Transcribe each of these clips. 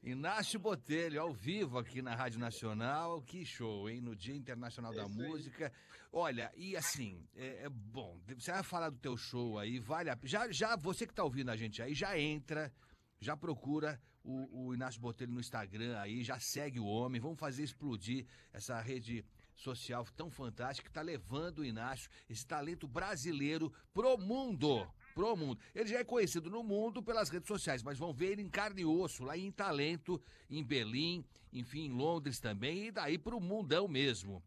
Inácio Botelho, ao vivo aqui na Rádio Nacional. Que show, hein? No Dia Internacional da Isso aí. Música. Olha, e assim, bom, você vai falar do teu show aí, vale a pena. Já você que tá ouvindo a gente aí, já entra, já procura o Inácio Botelho no Instagram aí, já segue o homem. Vamos fazer explodir essa rede social tão fantástica que tá levando o Inácio, esse talento brasileiro, pro mundo. Pro mundo. Ele já é conhecido no mundo pelas redes sociais, mas vão ver ele em carne e osso, lá em Talento, em Berlim, enfim, em Londres também, e daí pro mundão mesmo.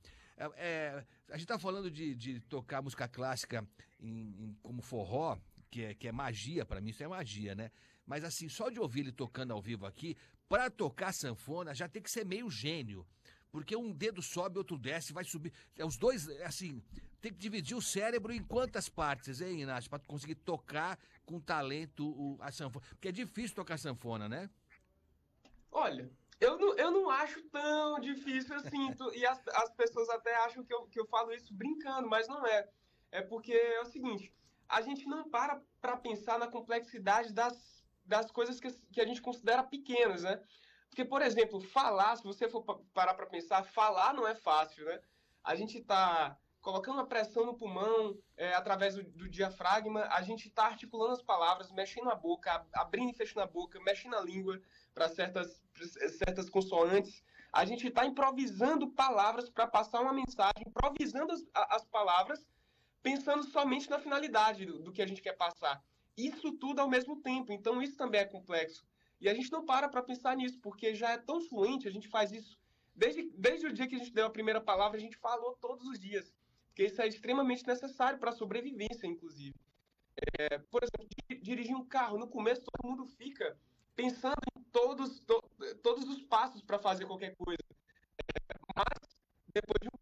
A gente tá falando de tocar música clássica como forró, que é magia pra mim, isso é magia, né? Mas assim, só de ouvir ele tocando ao vivo aqui, pra tocar sanfona já tem que ser meio gênio. Porque um dedo sobe, outro desce, vai subir. Os dois, assim, tem que dividir o cérebro em quantas partes, hein, Inácio? Pra tu conseguir tocar com talento a sanfona. Porque é difícil tocar sanfona, né? Olha, eu não acho tão difícil assim. E as pessoas até acham que eu falo isso brincando, mas não é. É porque é o seguinte: a gente não para pensar na complexidade das coisas que a gente considera pequenas, né? Porque, por exemplo, falar, se você for parar para pensar, falar não é fácil, né? A gente está colocando uma pressão no pulmão através do diafragma, a gente está articulando as palavras, mexendo a boca, abrindo e fechando a boca, mexendo a língua para certas consoantes. A gente está improvisando palavras para passar uma mensagem, improvisando as palavras, pensando somente na finalidade do que a gente quer passar. Isso tudo ao mesmo tempo, então isso também é complexo. E a gente não para pensar nisso, porque já é tão fluente, a gente faz isso. Desde o dia que a gente deu a primeira palavra, a gente falou todos os dias. Porque isso é extremamente necessário para a sobrevivência, inclusive. Por exemplo, dirigir um carro, no começo todo mundo fica pensando em todos os passos para fazer qualquer coisa. Mas, depois de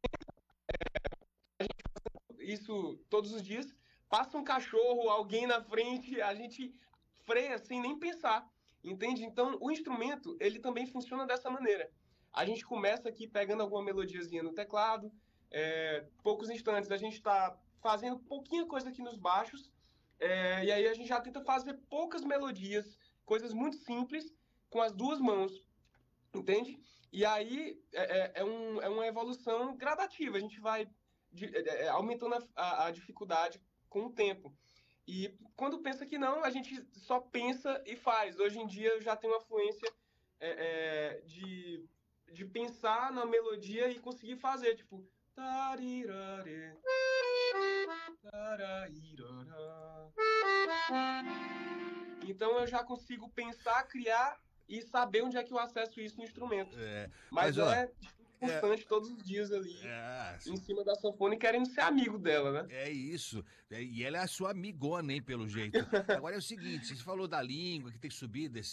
isso todos os dias, passa um cachorro, alguém na frente, a gente freia sem nem pensar, entende? Então, o instrumento, ele também funciona dessa maneira. A gente começa aqui pegando alguma melodiazinha no teclado, poucos instantes a gente está fazendo pouquinha coisa aqui nos baixos, e aí a gente já tenta fazer poucas melodias, coisas muito simples, com as duas mãos, entende? E aí é uma evolução gradativa, a gente vai aumentando a dificuldade com o tempo. E quando pensa que não, a gente só pensa e faz. Hoje em dia eu já tenho uma fluência de pensar na melodia e conseguir fazer, tipo. Então eu já consigo pensar, criar e saber onde é que eu acesso isso no instrumento. Mas, Mas ó, é é, constante todos os dias ali é, em cima da sanfona e querendo ser amigo dela, né? é isso. E ela é a sua amigona, hein, pelo jeito. Agora é o seguinte, você falou da língua, que tem que subir, descer.